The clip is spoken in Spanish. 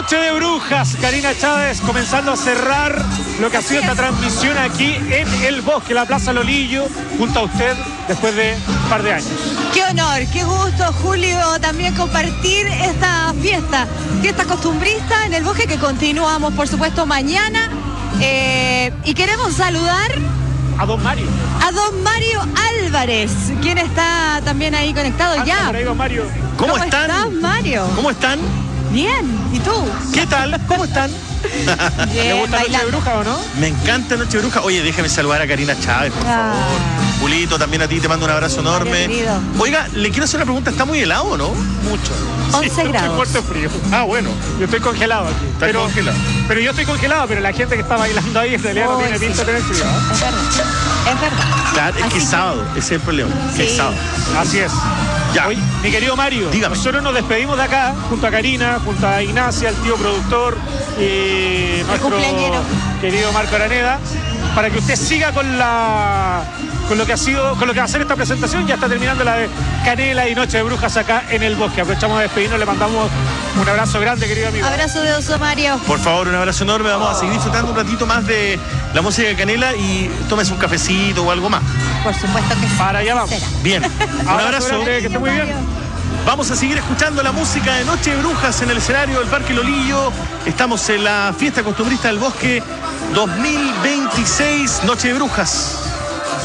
Noche de Brujas, Karina Chávez comenzando a cerrar lo que ha sido esta transmisión aquí en el Bosque, la Plaza Lolillo, junto a usted después de un par de años. Qué honor, qué gusto, Julio, también compartir esta fiesta costumbrista en el Bosque, que continuamos, por supuesto, mañana. Y queremos saludar a don Mario. A don Mario Álvarez, quien está también ahí conectado ya. Por ahí, don Mario. ¿Cómo están? ¿Cómo estás, Mario? ¿Cómo están? Bien, ¿y tú? ¿Qué tal? ¿Cómo están? ¿Le gusta Noche de Bruja o no? Me encanta Noche de Bruja. Oye, déjame saludar a Karina Chávez, por favor. Julito, también a ti te mando un abrazo enorme. Oiga, le quiero hacer una pregunta. ¿Está muy helado o no? Mucho. 11 grados. Estoy muerto de frío. Ah, bueno. Yo estoy congelado aquí. Está congelado. Pero yo estoy congelado, pero la gente que está bailando ahí en realidad no tiene pinta de tener frío. Es verdad. Es verdad. Claro, es que es sábado. Ese es el problema. Sí. Es sábado. Así es. Ya. Oye, mi querido Mario, dígame. Nosotros nos despedimos de acá, junto a Karina, junto a Ignacia, el tío productor, y nuestro cumpleañero querido Marco Araneda, para que usted siga con lo que va a ser esta presentación. Ya está terminando la de Canela y Noche de Brujas acá en el Bosque. Aprovechamos de despedirnos, le mandamos un abrazo grande, querido amigo. Abrazo de oso, Mario. Por favor, un abrazo enorme. Vamos a seguir disfrutando un ratito más de la música de Canela y tómese un cafecito o algo más. Por supuesto que sí. Para allá vamos. Bien, un abrazo. Grande, que esté muy bien. Vamos a seguir escuchando la música de Noche de Brujas en el escenario del Parque Lolillo. Estamos en la fiesta costumbrista del Bosque 2026, Noche de Brujas.